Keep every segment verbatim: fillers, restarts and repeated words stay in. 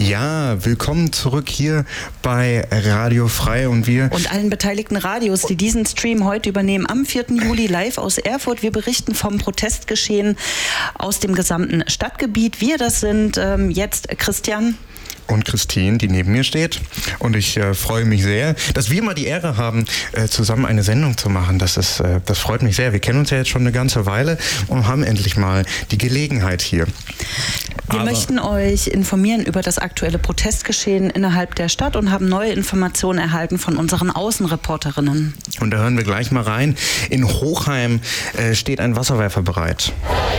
Ja, willkommen zurück hier bei Radio Frei und wir... Und allen beteiligten Radios, die diesen Stream heute übernehmen, am vierten Juli live aus Erfurt. Wir berichten vom Protestgeschehen aus dem gesamten Stadtgebiet. Wir, das sind ähm, jetzt Christian... und Christine, die neben mir steht. Und ich äh, freue mich sehr, dass wir mal die Ehre haben, äh, zusammen eine Sendung zu machen. Das ist, äh, das freut mich sehr. Wir kennen uns ja jetzt schon eine ganze Weile und haben endlich mal die Gelegenheit hier. Wir Aber möchten euch informieren über das aktuelle Protestgeschehen innerhalb der Stadt und haben neue Informationen erhalten von unseren Außenreporterinnen. Und da hören wir gleich mal rein. In Hochheim äh, steht ein Wasserwerfer bereit.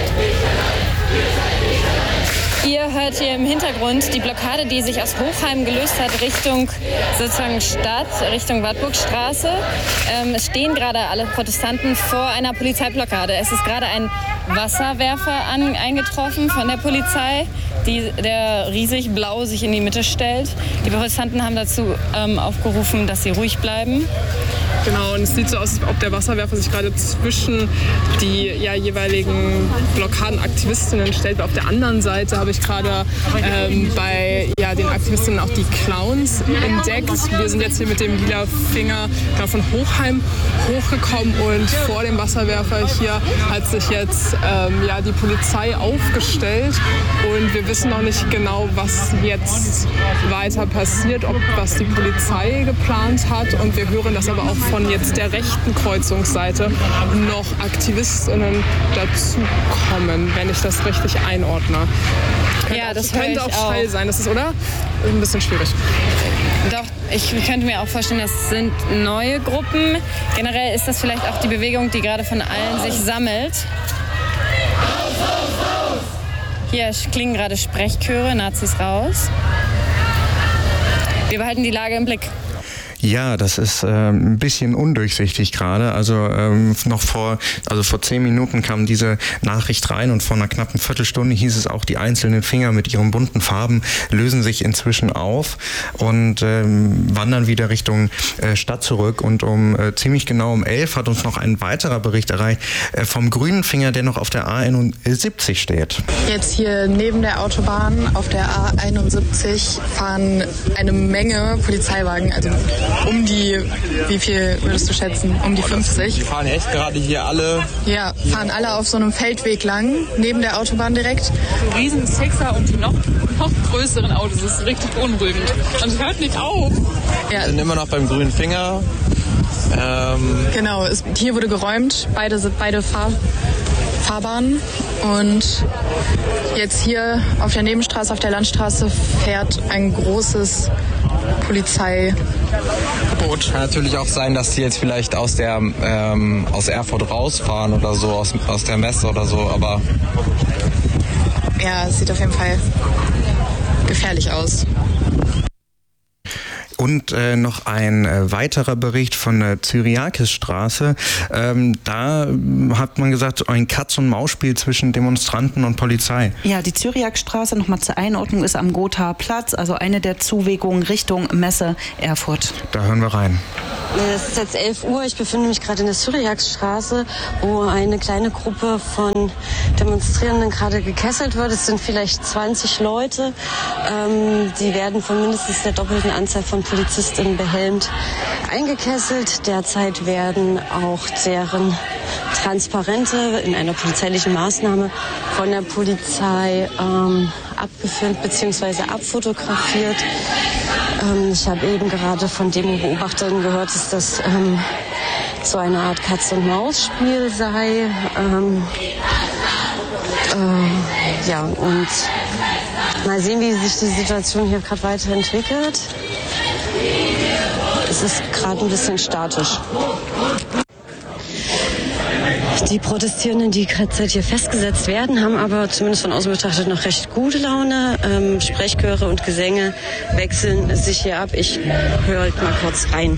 Ihr hört hier im Hintergrund die Blockade, die sich aus Hochheim gelöst hat, Richtung sozusagen Stadt, Richtung Wartburgstraße. Ähm, es stehen gerade alle Protestanten vor einer Polizeiblockade. Es ist gerade ein Wasserwerfer an, eingetroffen von der Polizei, die, der riesig blau sich in die Mitte stellt. Die Protestanten haben dazu ähm, aufgerufen, dass sie ruhig bleiben. Genau, und es sieht so aus, als ob der Wasserwerfer sich gerade zwischen die ja, jeweiligen Blockadenaktivistinnen stellt. Auf der anderen Seite habe ich gerade ähm, bei ja, den Aktivistinnen auch die Clowns entdeckt. Wir sind jetzt hier mit dem lila Finger von Hochheim hochgekommen und vor dem Wasserwerfer hier hat sich jetzt ähm, ja, die Polizei aufgestellt. Und wir wissen noch nicht genau, was jetzt weiter passiert, ob was die Polizei geplant hat. Und wir hören das aber auch von jetzt der rechten Kreuzungsseite noch AktivistInnen dazukommen, wenn ich das richtig einordne. Könnte Ja, auch, das höre könnte ich auch auch. Schall sein, das ist, oder? Ein bisschen schwierig. Doch, ich könnte mir auch vorstellen, das sind neue Gruppen. Generell ist das vielleicht auch die Bewegung, die gerade von allen sich sammelt. Hier klingen gerade Sprechchöre, Nazis raus. Wir behalten die Lage im Blick. Ja, das ist äh, ein bisschen undurchsichtig gerade. Also ähm, noch vor, also vor zehn Minuten kam diese Nachricht rein und vor einer knappen Viertelstunde hieß es auch, die einzelnen Finger mit ihren bunten Farben lösen sich inzwischen auf und ähm, wandern wieder Richtung äh, Stadt zurück. Und um äh, ziemlich genau um elf hat uns noch ein weiterer Bericht erreicht äh, vom grünen Finger, der noch auf der A einundsiebzig steht. Jetzt hier neben der Autobahn auf der A einundsiebzig fahren eine Menge Polizeiwagen, also um die, wie viel würdest du schätzen? Um die fünfzig? Die fahren echt gerade hier alle. Ja, fahren alle auf so einem Feldweg lang, neben der Autobahn direkt. Riesen Sixer und die noch, noch größeren Autos. Das ist richtig beunruhigend. Und es hört nicht auf. Ja. Wir sind immer noch beim grünen Finger. Ähm Genau, es, hier wurde geräumt, beide sind beide Fahr, Fahrbahnen. Und jetzt hier auf der Nebenstraße, auf der Landstraße fährt ein großes Polizeiboot. Kann natürlich auch sein, dass die jetzt vielleicht aus der ähm, aus Erfurt rausfahren oder so, aus, aus der Messe oder so, aber... Ja, es sieht auf jeden Fall gefährlich aus. Und äh, noch ein äh, weiterer Bericht von der Cyriakisstraße. Ähm, da hat man gesagt, ein Katz-und-Maus-Spiel zwischen Demonstranten und Polizei. Ja, die Cyriakstraße, nochmal zur Einordnung, ist am Gothaer Platz, also eine der Zuwegungen Richtung Messe Erfurt. Da hören wir rein. Es ist jetzt elf Uhr, ich befinde mich gerade in der Cyriakstraße, wo eine kleine Gruppe von Demonstrierenden gerade gekesselt wird. Es sind vielleicht zwanzig Leute. Ähm, die werden von mindestens der doppelten Anzahl von Polizistinnen behelmt eingekesselt. Derzeit werden auch deren Transparente in einer polizeilichen Maßnahme von der Polizei ähm, abgefilmt bzw. abfotografiert. Ähm, ich habe eben gerade von Demo-Beobachtern gehört, dass das ähm, so eine Art Katz-und-Maus-Spiel sei. Ähm, äh, ja, und mal sehen, wie sich die Situation hier gerade weiterentwickelt. Es ist gerade ein bisschen statisch. Die Protestierenden, die gerade hier festgesetzt werden, haben aber zumindest von außen betrachtet noch recht gute Laune. Ähm, Sprechchöre und Gesänge wechseln sich hier ab. Ich höre halt mal kurz rein.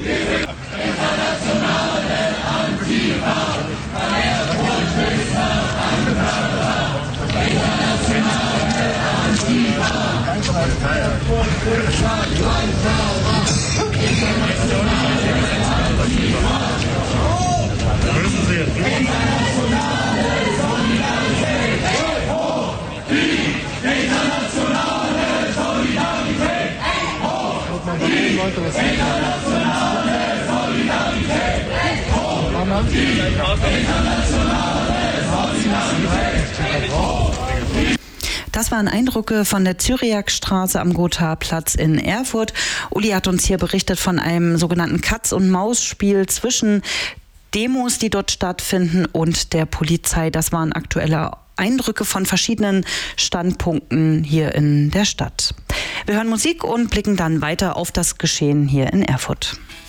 Die internationale Solidarität Das waren Eindrücke von der Cyriakstraße am Gotharplatz in Erfurt. Uli hat uns hier berichtet von einem sogenannten Katz-und-Maus-Spiel zwischen Demos, die dort stattfinden, und der Polizei. Das waren aktuelle Eindrücke von verschiedenen Standpunkten hier in der Stadt. Wir hören Musik und blicken dann weiter auf das Geschehen hier in Erfurt.